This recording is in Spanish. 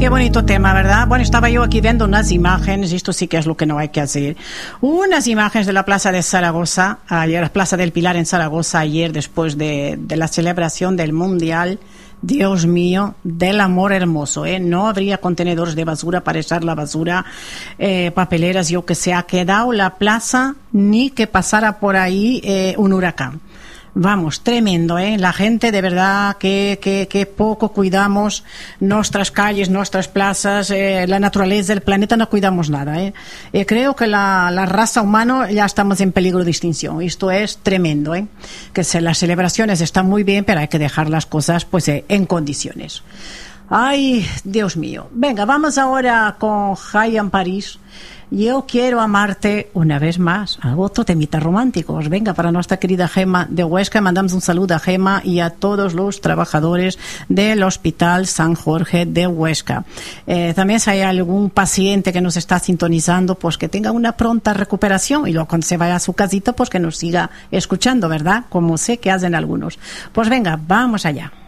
qué bonito tema, ¿verdad? Bueno, estaba yo aquí viendo unas imágenes, y esto sí que es lo que no hay que hacer. Unas imágenes de la Plaza de Zaragoza, ayer, la Plaza del Pilar en Zaragoza, ayer, después de la celebración del Mundial. Dios mío, del amor hermoso, ¿eh? No habría contenedores de basura para echar la basura, papeleras, yo que sé, ha quedado la plaza ni que pasara por ahí un huracán. Vamos, tremendo, ¿eh? La gente de verdad que poco cuidamos nuestras calles, nuestras plazas, la naturaleza del planeta, no cuidamos nada, ¿eh? Creo que la raza humana ya estamos en peligro de extinción. Esto es tremendo, ¿eh? Las celebraciones están muy bien, pero hay que dejar las cosas pues en condiciones. Ay, Dios mío. Venga, vamos ahora con Hayan París. Yo quiero amarte una vez más. Otro temita románticos. Venga, para nuestra querida Gema de Huesca, mandamos un saludo a Gema y a todos los trabajadores del Hospital San Jorge de Huesca. También si hay algún paciente que nos está sintonizando, pues que tenga una pronta recuperación y luego cuando se vaya a su casita, pues que nos siga escuchando, ¿verdad? Como sé que hacen algunos. Pues venga, vamos allá.